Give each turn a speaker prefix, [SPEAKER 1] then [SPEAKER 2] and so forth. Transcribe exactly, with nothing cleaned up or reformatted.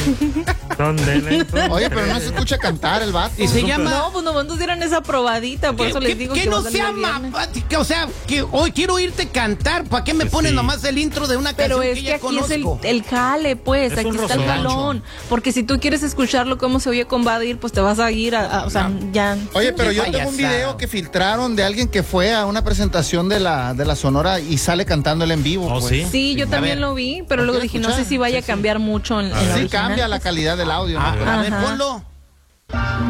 [SPEAKER 1] ¿Dónde la encontré?
[SPEAKER 2] Oye, pero no se escucha cantar el vato.
[SPEAKER 3] Y se llama...
[SPEAKER 4] No, pues nomás nos dieron esa probadita, por
[SPEAKER 3] Que,
[SPEAKER 4] eso
[SPEAKER 3] que-
[SPEAKER 4] les digo
[SPEAKER 3] que
[SPEAKER 4] que
[SPEAKER 3] no
[SPEAKER 4] va a salir
[SPEAKER 3] sea
[SPEAKER 4] el viernes.
[SPEAKER 3] ma- que, o sea, que hoy quiero oírte cantar. ¿Para qué me pones
[SPEAKER 1] Sí.
[SPEAKER 3] nomás el intro de una
[SPEAKER 4] Pero
[SPEAKER 3] canción
[SPEAKER 4] es
[SPEAKER 3] que
[SPEAKER 4] que
[SPEAKER 3] ya
[SPEAKER 4] aquí es el,
[SPEAKER 3] conozco?
[SPEAKER 4] el jale, pues,
[SPEAKER 1] Es
[SPEAKER 4] aquí
[SPEAKER 1] un
[SPEAKER 4] está el
[SPEAKER 1] rozoncho.
[SPEAKER 4] jalón. Porque si tú quieres escucharlo cómo se oye con Badir, pues te vas a ir a, a- o sea, ya.
[SPEAKER 2] Oye, pero
[SPEAKER 3] Qué
[SPEAKER 2] yo tengo un
[SPEAKER 3] payasada.
[SPEAKER 2] video que filtraron de alguien que fue a una presentación de la, de la Sonora y sale cantando él en vivo.
[SPEAKER 1] ¿Oh,
[SPEAKER 2] pues.
[SPEAKER 1] sí?
[SPEAKER 4] Sí, yo
[SPEAKER 3] A
[SPEAKER 4] también
[SPEAKER 3] ver.
[SPEAKER 4] lo vi, pero
[SPEAKER 2] ¿Lo
[SPEAKER 4] luego
[SPEAKER 2] quieres
[SPEAKER 4] dije, no
[SPEAKER 2] escuchar?
[SPEAKER 4] sé si vaya
[SPEAKER 2] Sí,
[SPEAKER 4] a
[SPEAKER 2] sí.
[SPEAKER 4] cambiar mucho en, en la
[SPEAKER 2] Sí
[SPEAKER 4] original.
[SPEAKER 2] cambia la calidad del audio.
[SPEAKER 3] Ah,
[SPEAKER 2] ¿no?
[SPEAKER 3] a ver,
[SPEAKER 4] Ajá.
[SPEAKER 3] ponlo.